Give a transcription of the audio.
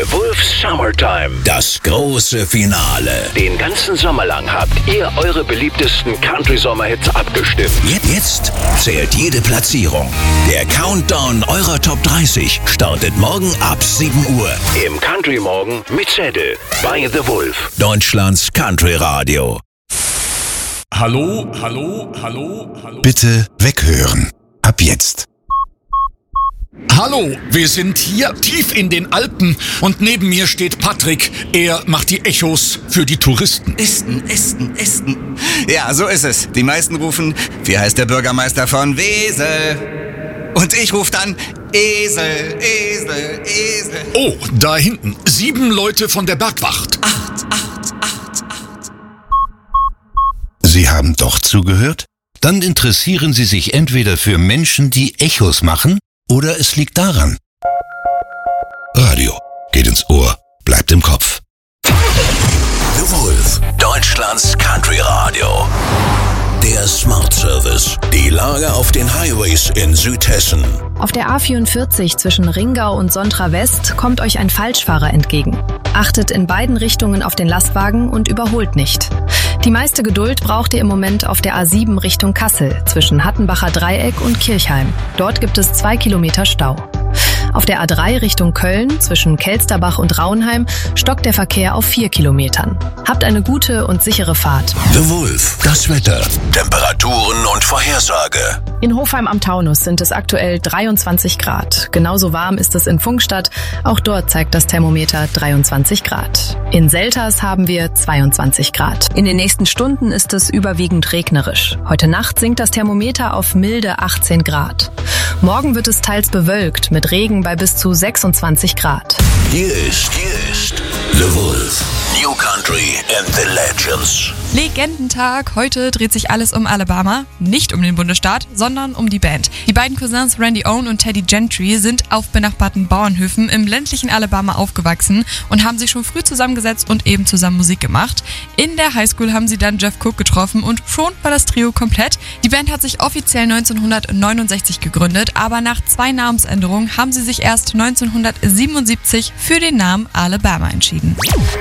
The Wolf's Summertime. Das große Finale. Den ganzen Sommer lang habt ihr eure beliebtesten Country-Sommerhits abgestimmt. Jetzt zählt jede Platzierung. Der Countdown eurer Top 30 startet morgen ab 7 Uhr. Im Country Morgen mit Zettel. Bei The Wolf. Deutschlands Country Radio. Hallo. Bitte weghören. Ab jetzt. Hallo, wir sind hier tief in den Alpen und neben mir steht Patrick. Er macht die Echos für die Touristen. Esten. Ja, so ist es. Die meisten rufen, wie heißt der Bürgermeister von Wesel? Und ich rufe dann, Esel. Oh, da hinten, 7 Leute von der Bergwacht. 8. Sie haben doch zugehört? Dann interessieren Sie sich entweder für Menschen, die Echos machen, oder es liegt daran. Radio geht ins Ohr, bleibt im Kopf. The Wolf, Deutschlands Country Radio. Der Smart Service. Die Lage auf den Highways in Südhessen. Auf der A44 zwischen Ringau und Sontra West kommt euch ein Falschfahrer entgegen. Achtet in beiden Richtungen auf den Lastwagen und überholt nicht. Die meiste Geduld braucht ihr im Moment auf der A7 Richtung Kassel zwischen Hattenbacher Dreieck und Kirchheim. Dort gibt es 2 Kilometer Stau. Auf der A3 Richtung Köln zwischen Kelsterbach und Raunheim stockt der Verkehr auf 4 Kilometern. Habt eine gute und sichere Fahrt. The Wolf, das Wetter, Temperaturen und Vorhersage. In Hofheim am Taunus sind es aktuell 23 Grad. Genauso warm ist es in Pfungstadt. Auch dort zeigt das Thermometer 23 Grad. In Selters haben wir 22 Grad. In den nächsten Stunden ist es überwiegend regnerisch. Heute Nacht sinkt das Thermometer auf milde 18 Grad. Morgen wird es teils bewölkt mit Regen bei bis zu 26 Grad. Hier ist The Wolf. New Country and the Legends. Legendentag. Heute dreht sich alles um Alabama. Nicht um den Bundesstaat, sondern um die Band. Die beiden Cousins Randy Owen und Teddy Gentry sind auf benachbarten Bauernhöfen im ländlichen Alabama aufgewachsen und haben sich schon früh zusammengesetzt und eben zusammen Musik gemacht. In der Highschool haben sie dann Jeff Cook getroffen und schon war das Trio komplett. Die Band hat sich offiziell 1969 gegründet, aber nach 2 Namensänderungen haben sie sich erst 1977 für den Namen Alabama entschieden.